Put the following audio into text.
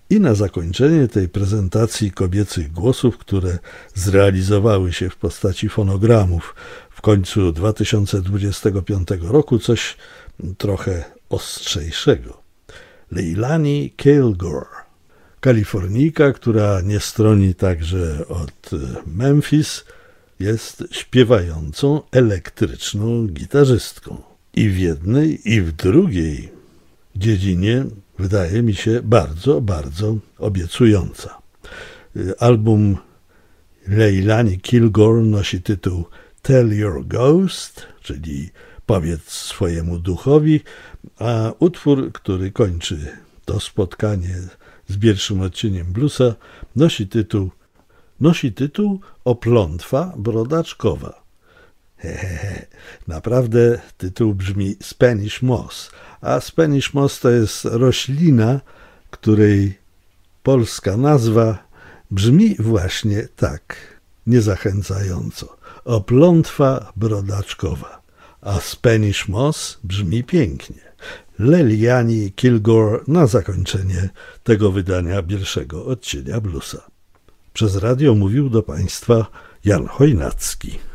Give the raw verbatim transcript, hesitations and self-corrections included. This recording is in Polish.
I na zakończenie tej prezentacji kobiecych głosów, które zrealizowały się w postaci fonogramów w końcu dwa tysiące dwudziestego piątego roku, coś trochę ostrzejszego. Leilani Kilgore, Kalifornijka, która nie stroni także od Memphis, jest śpiewającą elektryczną gitarzystką. I w jednej, i w drugiej dziedzinie wydaje mi się bardzo, bardzo obiecująca. Album Leilani Kilgore nosi tytuł Tell Your Ghost, czyli Powiedz swojemu duchowi, a utwór, który kończy to spotkanie z pierwszym odcieniem bluesa, nosi tytuł nosi tytuł Oplątwa brodaczkowa. Hehehe, naprawdę tytuł brzmi Spanish Moss, a Spanish Moss to jest roślina, której polska nazwa brzmi właśnie tak niezachęcająco. Oplątwa brodaczkowa, a Spanish Moss brzmi pięknie. Leilani Kilgore na zakończenie tego wydania pierwszego odcienia bluesa. Przez radio mówił do Państwa Jan Chojnacki.